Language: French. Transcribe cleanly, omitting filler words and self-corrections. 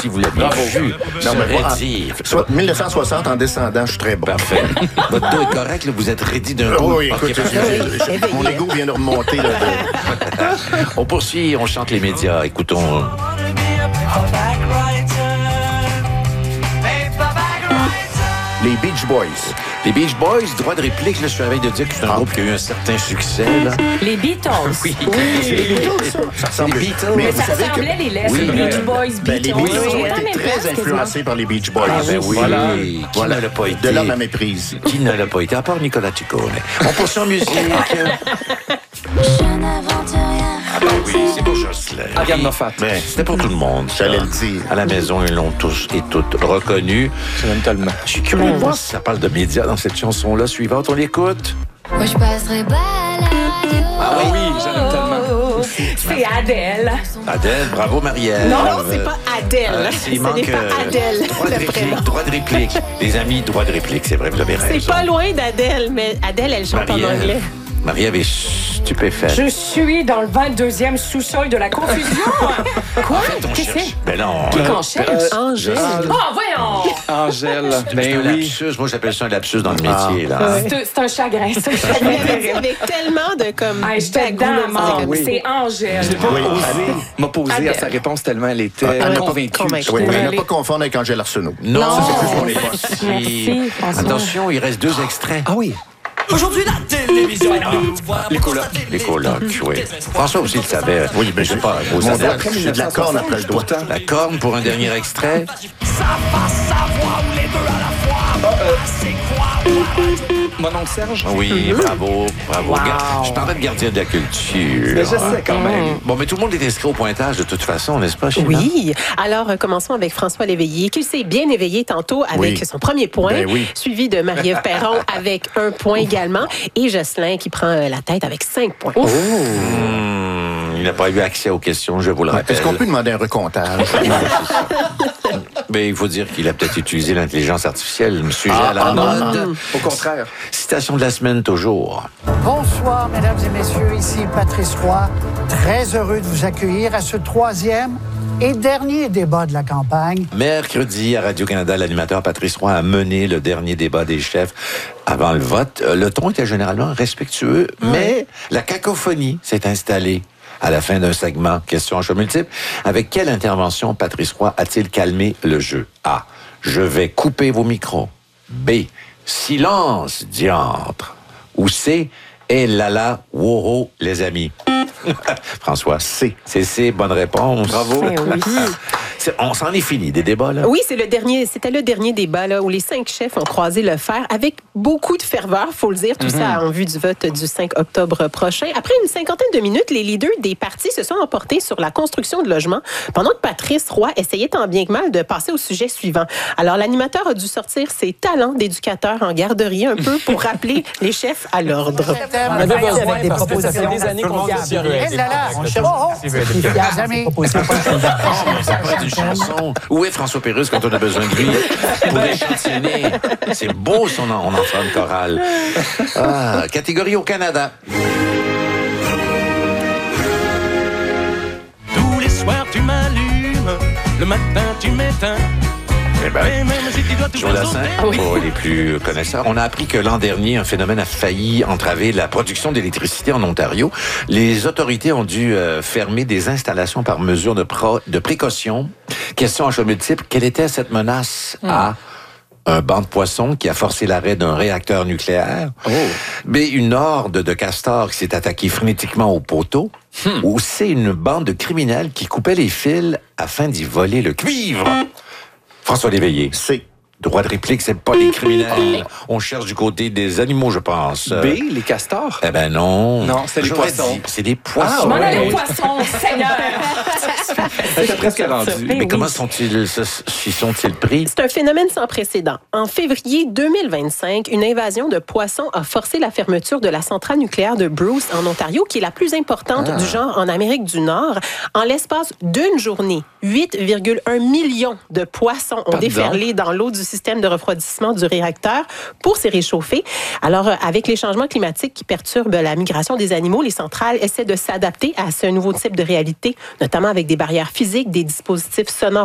si vous l'aviez vu, serait dire... 1960 en descendant, je suis très bon. Parfait. Votre dos est correct, là, vous êtes ready d'un coup. Oui, écoute, mon ego vient de remonter. Là, On poursuit, on chante les médias. Écoutons... Les Beach Boys. Les Beach Boys, droit de réplique, là, je suis à la veille de dire que c'est un groupe qui a eu un certain succès. Là. Les Beatles. Oui, C'est les Beatles, ça. Ça ressemble. Les Beatles. Mais Mais vous ça savez ressemblait que les lettres. Oui, Beach Boys, les Beatles. Beatles ont C'est la été même très place, influencés par les Beach Boys. Ah, ben oui. Voilà. Qui ne l'a pas été? De l'homme à méprise. Qui ne l'a pas été? À part Nicolas Ciccone. On poursuit en musique. Je n'invente rien. Ah ben oui, c'est pour Jocelyn. Ariane Moffat. Ben, c'était pour tout le monde. ça. J'allais le dire. À la maison, ils l'ont tous et toutes reconnu. Je l'aime tellement. Je suis curieux de voir si ça parle de médias dans cette chanson-là. Suivante, on l'écoute. Moi, je passerai pas à la radio. Ah oui, je l'aime tellement. C'est Adèle. Adèle, bravo Marielle. Non, c'est pas Adèle. Il Ce manque n'est pas Adèle, droit de le prénom. réplique, droit de réplique. Les amis, droit de réplique, c'est vrai, vous avez raison. C'est pas loin d'Adèle, mais Adèle, elle chante en Marielle. anglais. Marie avait stupéfaite. Je suis dans le 22e sous-sol de la confusion. Quoi? On Qu'est-ce que cherche. c'est? Ben non. Qui qu'on cherche? Angèle. Ah, voyons! Angèle. C'est Ben un oui. lapsus. Moi, j'appelle ça un lapsus dans le métier. Là. C'est un chagrin. C'est un Elle chagrin. l'avait dit avec tellement de comme Ah, j'étais dedans. bagoulements. oui. C'est Angèle. J'ai pas Oui. osé m'opposer à Adèle. sa réponse tellement elle était Ah, convaincue. Oui, mais Allez. ne pas confondre avec Angèle Arsenault. Non, Non. ça, c'est plus pour les postes. Merci, François. Attention, il reste 2 extraits. Ah oui. Aujourd'hui, la télévision est Les colocs. Les colocs, oui. François aussi le savait. Oui, mais je sais pas. Vos Mon adeptes. doigt, j'ai de la corne après le doigt. Pourtant. La corne pour un dernier extrait. Ça passe sa voix ou les deux à la fois. C'est quoi? Mon oncle Serge. Oui, bravo, bravo. Je parlais de gardien de la culture. Mais je sais quand même. Bon, mais tout le monde est inscrit au pointage de toute façon, n'est-ce pas, Sheila? Oui. Alors, commençons avec François Léveillé, qui s'est bien éveillé tantôt avec Oui. son premier point, Ben oui. suivi de Marie-Ève Perron avec 1 point également, et Jocelyn qui prend la tête avec 5 points. Il n'a pas eu accès aux questions, je vous le rappelle. Est-ce qu'on peut demander un recomptage? Mais il faut dire qu'il a peut-être utilisé l'intelligence artificielle, le sujet à la mode. Au contraire. Citation de la semaine, toujours. Bonsoir, mesdames et messieurs. Ici Patrice Roy. Très heureux de vous accueillir à ce 3e et dernier débat de la campagne. Mercredi, à Radio-Canada, l'animateur Patrice Roy a mené le dernier débat des chefs avant le vote. Le ton était généralement respectueux, mais la cacophonie s'est installée à la fin d'un segment. Question en choix multiple. Avec quelle intervention Patrice Roy a-t-il calmé le jeu? A. Je vais couper vos micros. B. Silence, diantre. Ou C. Eh là là, woho, les amis. François. C. C'est C, bonne réponse. Bravo. Eh oui. On s'en est fini des débats, là. Oui, c'était le dernier débat là, où les 5 chefs ont croisé le fer avec beaucoup de ferveur, faut le dire, tout ça en vue du vote du 5 octobre prochain. Après une cinquantaine de minutes, les leaders des partis se sont emportés sur la construction de logements, pendant que Patrice Roy essayait tant bien que mal de passer au sujet suivant. Alors, l'animateur a dû sortir ses talents d'éducateur en garderie un peu pour rappeler les chefs à l'ordre. On avait besoin parce que ça fait des années qu'on vient Eh là là, les amis. Ça pourrait être une chanson. Où est François Pérusse quand on a besoin de lui pour échantillonner? C'est beau son on en fera une chorale. Ah, catégorie au Canada. Tous les soirs, tu m'allumes. Le matin, tu m'éteins. Eh ben, Et même si tu dois tout Jodassin, pour les plus connaisseurs, on a appris que l'an dernier, un phénomène a failli entraver la production d'électricité en Ontario. Les autorités ont dû fermer des installations par mesure de précaution. Question en choix multiple, quelle était cette menace? A. Un banc de poissons qui a forcé l'arrêt d'un réacteur nucléaire. B. Une horde de castors qui s'est attaquée frénétiquement au poteau. Ou C. Une bande de criminels qui coupaient les fils afin d'y voler le cuivre. François Léveillé. C. Droit de réplique, c'est pas les criminels. On cherche du côté des animaux, je pense. B, les castors. Eh ben non. Non, c'est les J'aurais poissons. dit, c'est des poissons. Je m'en ouais. allais au poisson, Seigneur! C'était presque rendu. Mais oui. comment sont-ils pris? C'est un phénomène sans précédent. En février 2025, une invasion de poissons a forcé la fermeture de la centrale nucléaire de Bruce en Ontario, qui est la plus importante du genre en Amérique du Nord. En l'espace d'une journée, 8,1 millions de poissons ont déferlé dans l'eau du système de refroidissement du réacteur pour s'y réchauffer. Alors, avec les changements climatiques qui perturbent la migration des animaux, les centrales essaient de s'adapter à ce nouveau type de réalité, notamment avec des barrières physiques, des dispositifs sonores